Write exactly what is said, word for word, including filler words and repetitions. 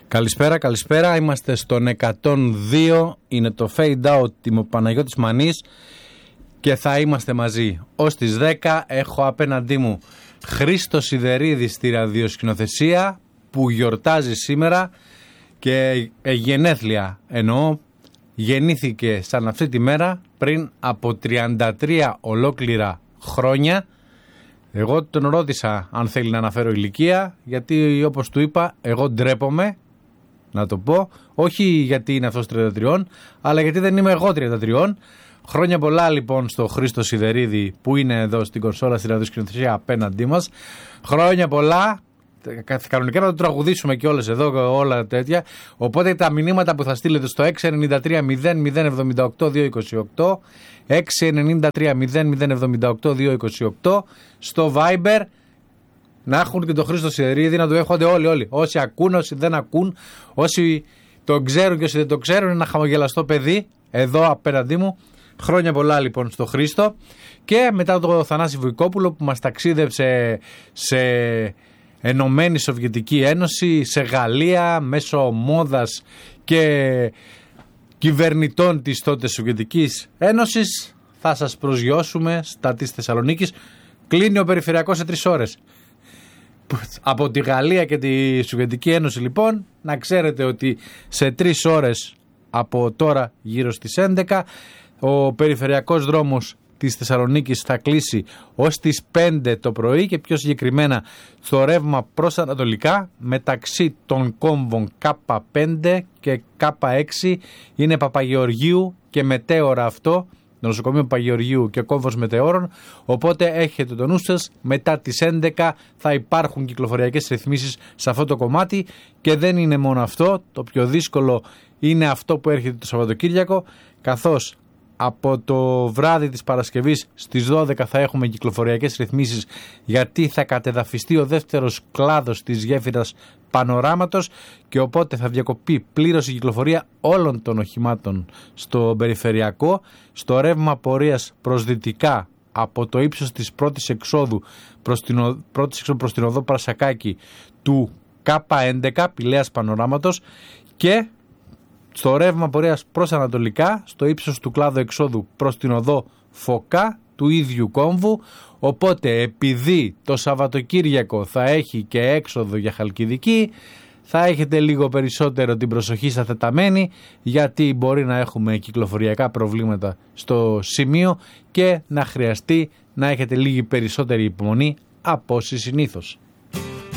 Καλησπέρα, καλησπέρα. Είμαστε στον εκατόν δύο. Είναι το Fade Out, είμαι ο Παναγιώτης Μανής και θα είμαστε μαζί ως τις δέκα. Έχω απέναντί μου Χρήστο Σιδερίδη στη ραδιοσκηνοθεσία που γιορτάζει σήμερα και ε, γενέθλια εννοώ. Γεννήθηκε σαν αυτή τη μέρα πριν από τριάντα τρία ολόκληρα χρόνια. Εγώ τον ρώτησα αν θέλει να αναφέρω ηλικία, γιατί όπως του είπα εγώ ντρέπομαι να το πω, όχι γιατί είναι αυτός τριάντα τρία, αλλά γιατί δεν είμαι εγώ τριάντα τρία. Χρόνια πολλά λοιπόν στο Χρήστο Σιδερίδη που είναι εδώ στην κονσόλα στη ραδιοσκηνοθεσία απέναντί μας. Χρόνια πολλά. Κανονικά να το τραγουδήσουμε και όλες εδώ, όλα τέτοια. Οπότε τα μηνύματα που θα στείλετε στο έξι εννιά τρία μηδέν μηδέν εβδομήντα οκτώ διακόσια είκοσι οκτώ, έξι εννιά τρία μηδέν μηδέν εβδομήντα οκτώ διακόσια είκοσι οκτώ, στο Viber να έχουν και τον Χρήστο Σιδερίδη, να το έχονται όλοι, όλοι. Όσοι ακούν, όσοι δεν ακούν, όσοι το ξέρουν και όσοι δεν το ξέρουν, είναι ένα χαμογελαστό παιδί εδώ απέναντί μου. Χρόνια πολλά λοιπόν στο Χρήστο. Και μετά το Θανάση Βουικόπουλο που μας ταξίδεψε σε Ενωμένη Σοβιετική Ένωση, σε Γαλλία, μέσω μόδας και κυβερνητών της τότε Σοβιετικής Ένωσης. Θα σας προσγειώσουμε στα της Θεσσαλονίκης. Κλείνει ο περιφερειακός σε τρεις ώρες. Από τη Γαλλία και τη Σοβιετική Ένωση λοιπόν, να ξέρετε ότι σε τρεις ώρες από τώρα γύρω στις έντεκα ο περιφερειακός δρόμος της Θεσσαλονίκης θα κλείσει ως τις πέντε το πρωί και πιο συγκεκριμένα στο ρεύμα προς ανατολικά μεταξύ των κόμβων Κ πέντε και Κ έξι είναι Παπαγεωργίου και Μετέωρα αυτό, το νοσοκομείο Παπαγεωργίου και κόμβος Μετεώρων, οπότε έχετε το νου σας, μετά τις έντεκα θα υπάρχουν κυκλοφοριακές ρυθμίσεις σε αυτό το κομμάτι και δεν είναι μόνο αυτό, το πιο δύσκολο είναι αυτό που έρχεται το Σαββατοκύριακο, καθώς από το βράδυ της Παρασκευής στις δώδεκα θα έχουμε κυκλοφοριακές ρυθμίσεις γιατί θα κατεδαφιστεί ο δεύτερος κλάδος της γέφυρας Πανοράματος και οπότε θα διακοπεί πλήρως η κυκλοφορία όλων των οχημάτων στο περιφερειακό, στο ρεύμα πορείας προς δυτικά από το ύψος της πρώτης εξόδου προς την, ο... πρώτης εξόδου προς την οδό Πρασακάκη του Κ έντεκα Πηλαίας Πανοράματος και στο ρεύμα πορείας προς ανατολικά, στο ύψος του κλάδου εξόδου προς την οδό Φωκά του ίδιου κόμβου. Οπότε επειδή το Σαββατοκύριακο θα έχει και έξοδο για Χαλκιδική, θα έχετε λίγο περισσότερο την προσοχή σας θεταμένη, γιατί μπορεί να έχουμε κυκλοφοριακά προβλήματα στο σημείο και να χρειαστεί να έχετε λίγη περισσότερη υπομονή από όσοι συνήθως.